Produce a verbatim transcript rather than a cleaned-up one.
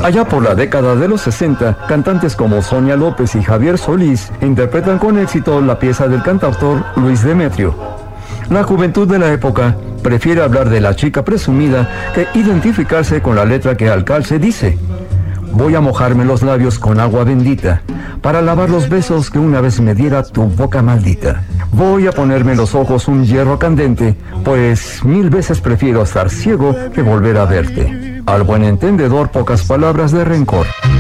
Allá por la década de los sesenta, cantantes como Sonia López y Javier Solís interpretan con éxito la pieza del cantautor Luis Demetrio. La juventud de la época prefiere hablar de la chica presumida que identificarse con la letra que al calce dice: voy a mojarme los labios con agua bendita para lavar los besos que una vez me diera tu boca maldita. Voy a ponerme en los ojos un hierro candente, pues mil veces prefiero estar ciego que volver a verte. Al buen entendedor, pocas palabras de rencor.